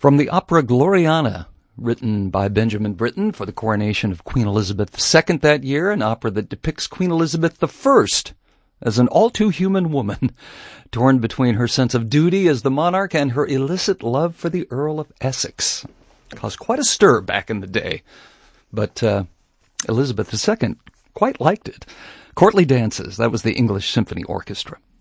From the opera Gloriana, written by Benjamin Britten for the coronation of Queen Elizabeth II that year, an opera that depicts Queen Elizabeth I as an all-too-human woman, torn between her sense of duty as the monarch and her illicit love for the Earl of Essex. It caused quite a stir back in the day, but Elizabeth II quite liked it. Courtly Dances, that was the English Symphony Orchestra.